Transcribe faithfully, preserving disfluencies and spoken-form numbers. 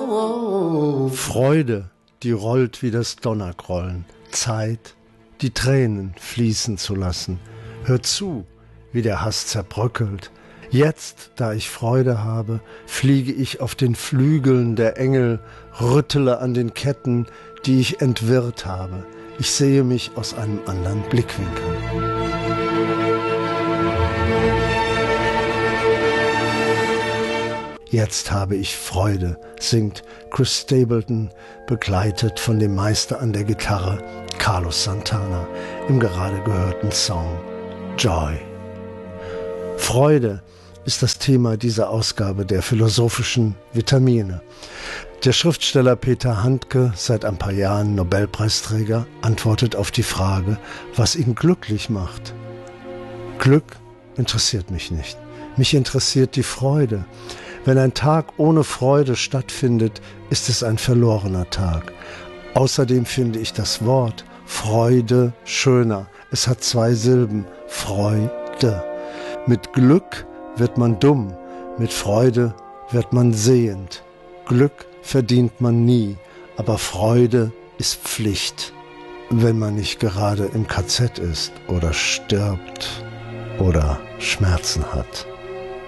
Freude, die rollt wie das Donnergrollen. Zeit, die Tränen fließen zu lassen. Hör zu, wie der Hass zerbröckelt. Jetzt, da ich Freude habe, fliege ich auf den Flügeln der Engel, rüttele an den Ketten, die ich entwirrt habe. Ich sehe mich aus einem anderen Blickwinkel. Jetzt habe ich Freude, singt Chris Stapleton, begleitet von dem Meister an der Gitarre, Carlos Santana, im gerade gehörten Song Joy. Freude ist das Thema dieser Ausgabe der philosophischen Vitamine. Der Schriftsteller Peter Handke, seit ein paar Jahren Nobelpreisträger, antwortet auf die Frage, was ihn glücklich macht. Glück interessiert mich nicht. Mich interessiert die Freude. Wenn ein Tag ohne Freude stattfindet, ist es ein verlorener Tag. Außerdem finde ich das Wort Freude schöner. Es hat zwei Silben. Freude. Mit Glück wird man dumm, mit Freude wird man sehend. Glück verdient man nie, aber Freude ist Pflicht, wenn man nicht gerade im K Z ist oder stirbt oder Schmerzen hat.